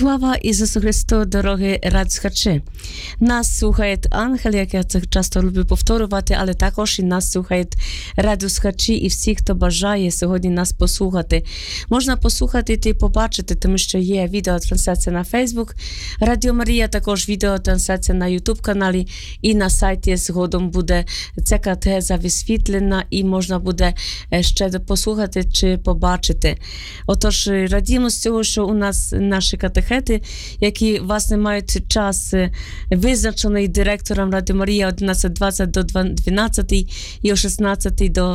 Слава Ісусу Христу, дорогі радіослухачі! Нас слухає ангел, як я це часто люблю повторювати, але також і нас слухають радіослухачі і всі, хто бажає сьогодні нас послухати. Можна послухати і побачити, тому що є відеотрансляція на Facebook, Радіо Марія, також відеотрансляція на YouTube-каналі і на сайті згодом буде ця катехеза висвітлена і можна буде ще послухати чи побачити. Отож, радімо з цього, що у нас наші катехети, які, власне, мають час визначений директором Радіо Марія 11:20 до 12 і о 16 до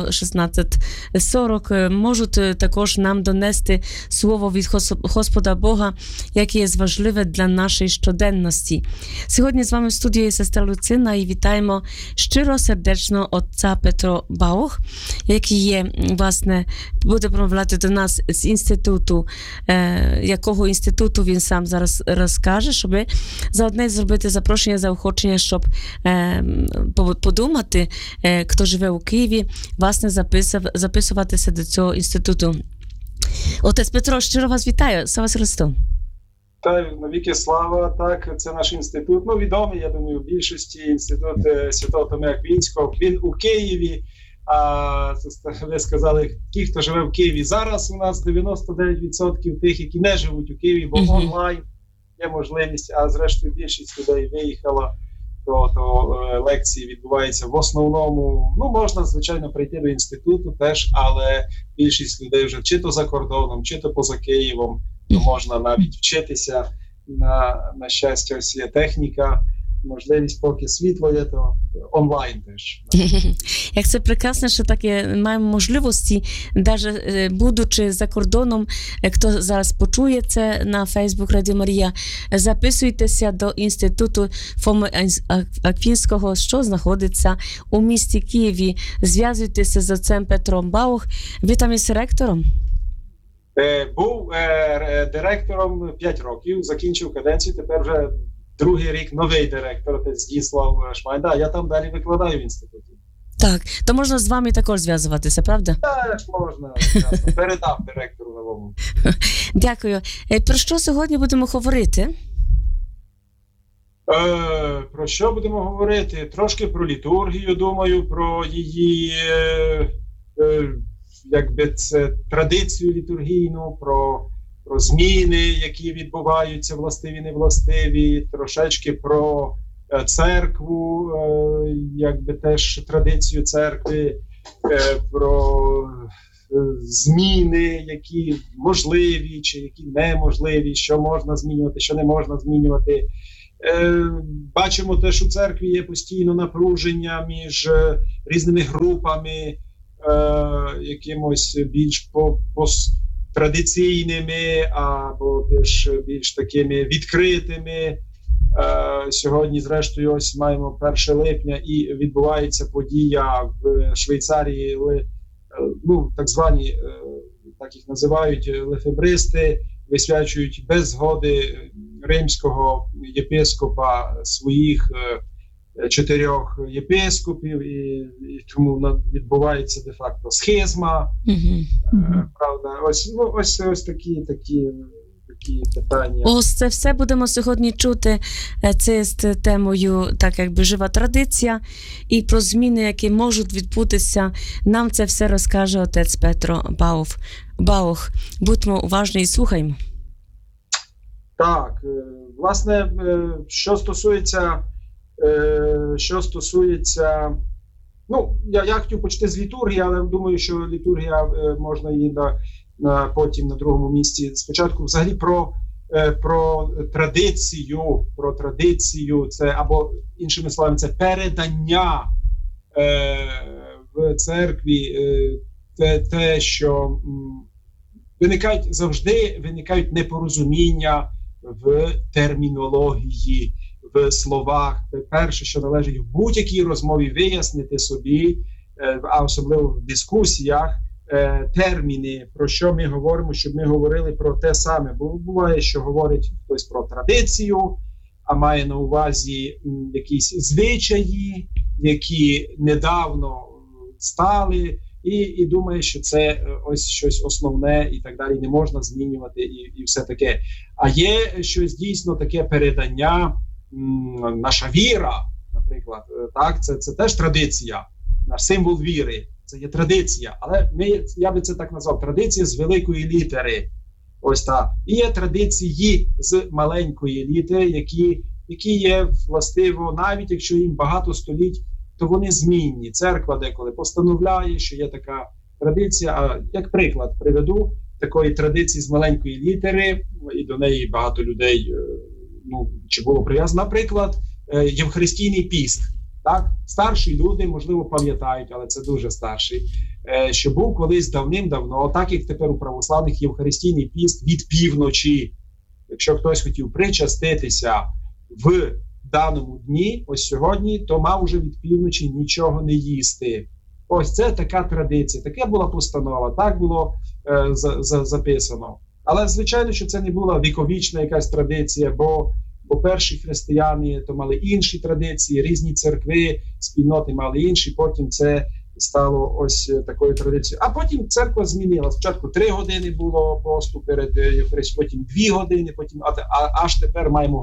16:40, можуть також нам донести слово від Господа Бога, яке є важливе для нашої щоденності. Сьогодні з вами в студії є сестра Люцина і вітаємо щиро сердечно отця Петро Баух, який є, власне, буде промовляти до нас з інституту, якого інституту він сам зараз розкаже, щоб заодне зробити запрошення, заохочення, щоб подумати, хто живе у Києві, власне, записуватися до цього інституту. Отець Петро, щиро вас вітаю. Слава Христу! Та навіки слава, так, це наш інститут, відомий, я думаю, в більшості інститут Святого Томея Аквінського, він у Києві, а ви сказали, ті, хто живе в Києві. Зараз у нас 99% тих, які не живуть у Києві, бо онлайн є можливість, а зрештою більшість людей виїхала, то лекції відбуваються в основному, можна, звичайно, прийти до інституту теж, але більшість людей вже чи то за кордоном, чи то поза Києвом, то можна навіть вчитися, на щастя, ось є техніка, можливість, поки світло є, то онлайн теж. Як це прекрасно, що таке маємо можливості, навіть будучи за кордоном, хто зараз почує це на Facebook Радіо Марія, записуйтеся до інституту Фоми Аквінського, що знаходиться у місті Києві. Зв'язуйтеся з отцем Петром Баух. Ви там із ректором? Був директором 5 років, закінчив каденцію, тепер вже другий рік новий директор, отець Здіслав Шмайда. Я там далі викладаю в інституті. Так, то можна з вами також зв'язуватися, правда? Так, можна. Передав директору новому. Дякую. Про що сьогодні будемо говорити? Про що будемо говорити? Трошки про літургію, думаю, про її це традицію літургійну, про зміни, які відбуваються, властиві, невластиві, трошечки про церкву, теж традицію церкви, про зміни, які можливі, чи які неможливі, що можна змінювати, що не можна змінювати. Бачимо те, що у церкві є постійно напруження між різними групами, якимось більш традиційними або теж більш такими відкритими. Сьогодні, зрештою, ось маємо 1 липня і відбувається подія в Швейцарії, так звані, так їх називають, лефебристи, висвячують без згоди римського єпископа своїх 4 єпископів, і тому відбувається де-факто схизма. Правда, ось такі питання. Ось це все будемо сьогодні чути. Це з темою, так якби жива традиція, і про зміни, які можуть відбутися. Нам це все розкаже отець Петро Баух. Будьмо уважні і слухаймо. Так, власне, що стосується, я хотів почати з літургії, але думаю, що літургія можна її потім на другому місці. Спочатку взагалі про традицію, це, або іншими словами, це передання в церкві, те, що завжди виникають непорозуміння в термінології, в словах. Перше, що належить в будь-якій розмові вияснити собі, а особливо в дискусіях, терміни, про що ми говоримо, щоб ми говорили про те саме. Бо буває, що говорить хтось про традицію, а має на увазі якісь звичаї, які недавно стали, і думає, що це ось щось основне і так далі, не можна змінювати і все таке. А є щось дійсно таке передання, наша віра, наприклад, так, це теж традиція, наш символ віри, це є традиція, але я би це так назвав, традиція з великої літери. Ось так. І є традиції з маленької літери, які є властиво, навіть якщо їм багато століть, то вони змінні. Церква деколи постановляє, що є така традиція. А як приклад приведу такої традиції з маленької літери, і до неї багато людей чи було прив'язано. Наприклад, Євхаристійний піст. Так? Старші люди, можливо, пам'ятають, але це дуже старші, що був колись давним-давно, так як тепер у православних Євхаристійний піст від півночі. Якщо хтось хотів причаститися в даному дні, ось сьогодні, то мав уже від півночі нічого не їсти. Ось це така традиція, така була постанова, так було записано. Але, звичайно, що це не була віковічна якась традиція, бо перші християни то мали інші традиції, різні церкви, спільноти мали інші, потім це стало ось такою традицією. А потім церква змінила. Спочатку 3 години було посту перед Євхаристією, потім 2 години, потім аж тепер маємо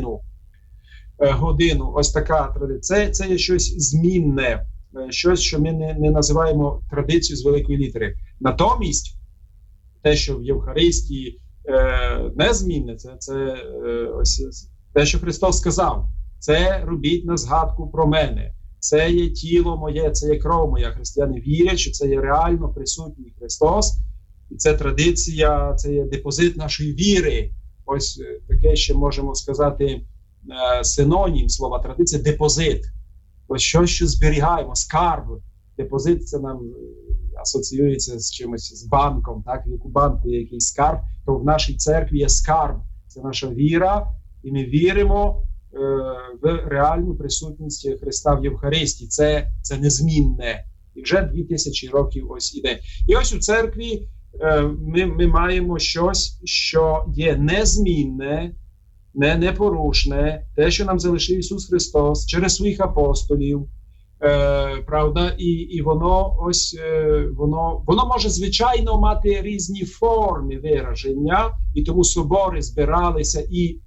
годину. Ось така традиція. Це є щось змінне, щось, що ми не називаємо традицією з великої літери. Натомість, те, що в Євхаристії незмінне, це ось те, що Христос сказав. Це робіть на згадку про мене. Це є тіло моє, це є кров моя. Християни вірять, що це є реально присутній Христос. І це традиція, це є депозит нашої віри. Ось таке ще можемо сказати синонім слова традиція – депозит. Ось щось, що зберігаємо, скарб. Депозит – це нам асоціюється з чимось, з банком. Так? Як у банку є якийсь скарб, то в нашій церкві є скарб. Це наша віра, і ми віримо в реальну присутність Христа в Євхаристії. Це незмінне. І вже 2000 років ось іде. І ось у церкві ми маємо щось, що є незмінне, непорушне, те, що нам залишив Ісус Христос через своїх апостолів. Правда, і воно ось воно може звичайно мати різні форми вираження, і тому собори збиралися і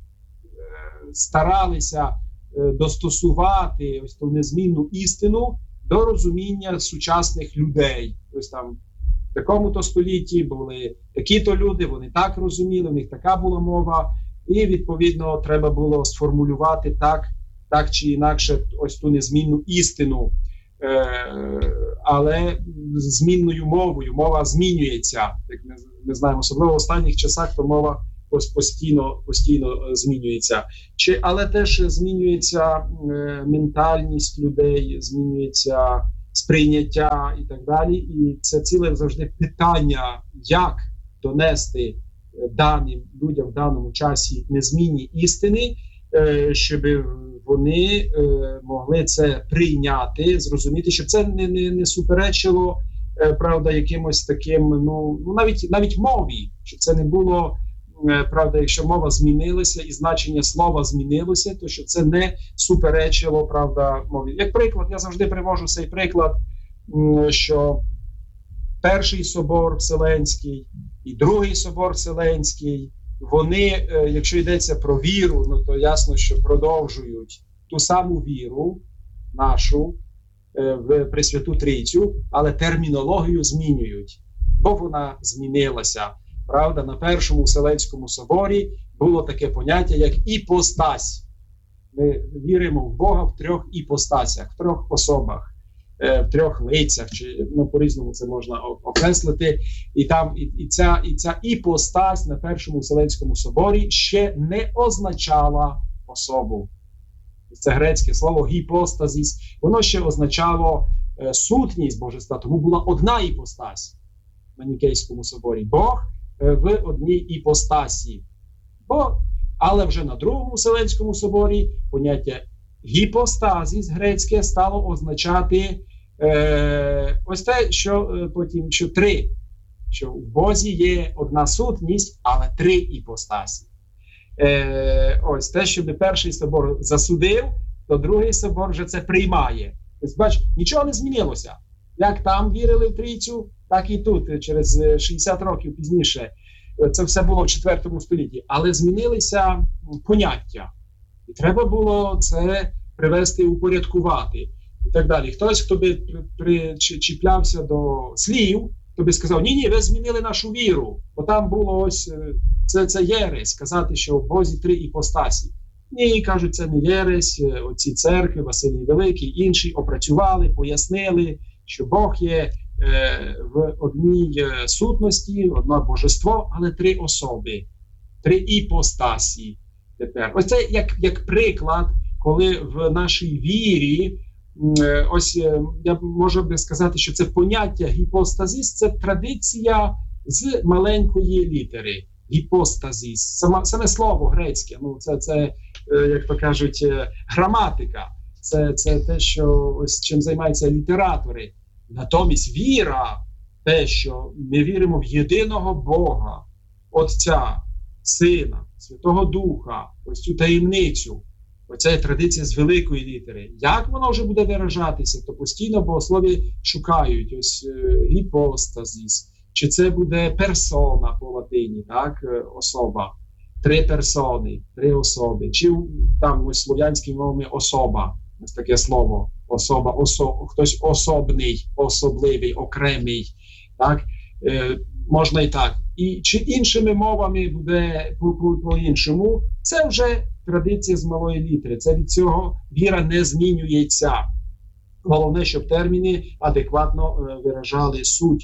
старалися достосувати ось ту незмінну істину до розуміння сучасних людей. Ось там в такому-то столітті були такі-то люди, вони так розуміли, в них така була мова, і відповідно треба було сформулювати так чи інакше ось ту незмінну істину, але змінною мовою. Мова змінюється, як ми знаємо, особливо в останніх часах, то мова постійно змінюється. Але теж змінюється ментальність людей, змінюється сприйняття і так далі. І це ціле завжди питання, як донести даним людям в даному часі незмінні істини, щоб вони могли це прийняти, зрозуміти, щоб це не суперечило, правда, якимось таким, навіть мові, щоб це не було, правда, якщо мова змінилася і значення слова змінилося, то щоб це не суперечило, правда, мові. Як приклад, я завжди привожу цей приклад, що Перший собор Вселенський і Другий собор Вселенський, вони, якщо йдеться про віру, то ясно, що продовжують ту саму віру нашу в Пресвяту Трійцю, але термінологію змінюють, бо вона змінилася. Правда, на Першому Вселенському соборі було таке поняття, як іпостась. Ми віримо в Бога в 3 іпостасях, в 3 особах, в 3 лицях, чи по-різному це можна окреслити. І ця іпостась на Першому Вселенському соборі ще не означала особу. Це грецьке слово гіпостазіс. Воно ще означало сутність божества, тому була одна іпостась на Нікейському соборі. Бог в одній іпостасі. Але вже на Другому Вселенському соборі поняття гіпостазіс грецьке стало означати ось те, що потім, що 3. Що в Бозі є одна сутність, але 3 іпостасі. Ось те, щоб Перший собор засудив, то Другий собор вже це приймає. Тобто, бач, нічого не змінилося. Як там вірили в трійцю, так і тут, через 60 років пізніше. Це все було в 4 столітті. Але змінилися поняття. І треба було це привести, упорядкувати і так далі. Хтось, хто би причіплявся до слів, то би сказав, ні, ви змінили нашу віру. Бо там було ось, це єресь, сказати, що в Бозі 3 іпостасі. Ні, кажуть, це не єресь, оці церкви, Василій Великий, інші опрацювали, пояснили, що Бог є в одній сутності, одне божество, але 3 особи, 3 іпостасі. Тепер ось це як приклад, коли в нашій вірі, ось я можу би сказати, що це поняття гіпостазіс, це традиція з маленької літери. Гіпостазіс, саме слово грецьке, це як то кажуть, граматика. Це те, що ось чим займаються літератори. Натомість віра, те, що ми віримо в єдиного Бога, Отця, Сина, Святого Духа, ось цю таємницю, оця є традиція з великої літери. Як воно вже буде виражатися, то постійно богослові шукають ось гіпостазіс. Чи це буде персона по латині, так, особа, 3 персони, 3 особи, чи там ось слов'янськими мовами особа, ось таке слово, особа, хтось особний, особливий, окремий, так, можна і так. І чи іншими мовами буде по-іншому, це вже традиція з малої літери, це від цього віра не змінюється. Головне, щоб терміни адекватно виражали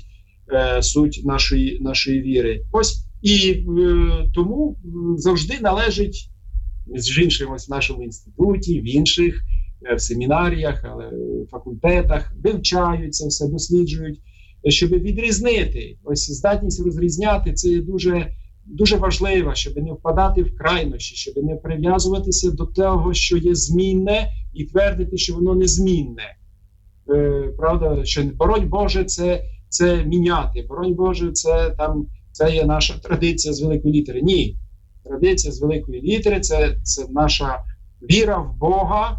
суть нашої віри. Ось і тому завжди належить, між іншим, ось в нашому інституті, в інших, в семінаріях, але в факультетах, вивчають це все, досліджують, щоб відрізнити. Ось здатність розрізняти, це є дуже, дуже важливо, щоб не впадати в крайнощі, щоб не прив'язуватися до того, що є змінне, і твердити, що воно незмінне. Правда, що боронь Боже, це міняти. Боронь Боже, це є наша традиція з великої літери. Ні. Традиція з великої літери це наша віра в Бога,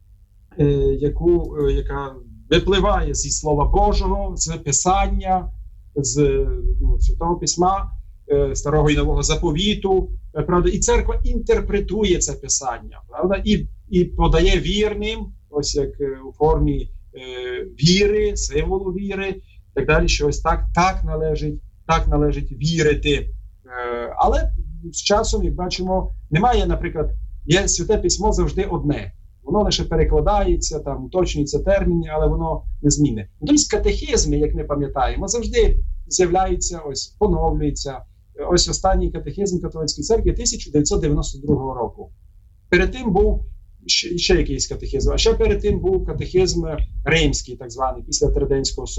яка випливає зі Слова Божого, з Писання, з Святого Письма, Старого і Нового Заповіту. Правда, і церква інтерпретує це Писання, правда, і подає вірним, ось як у формі віри, символу віри, і так далі, що ось так належить вірити. Але з часом, як бачимо, немає, наприклад, є Святе Письмо завжди одне. Воно лише перекладається, там уточнюються терміни, але воно не змінне. Тобто катехизми, як ми пам'ятаємо, завжди з'являються, ось поновлюються. Ось останній катехизм Католицької церкви 1992 року. Перед тим був ще якийсь катехизм, а ще перед тим був катехизм римський, так званий, після Триденського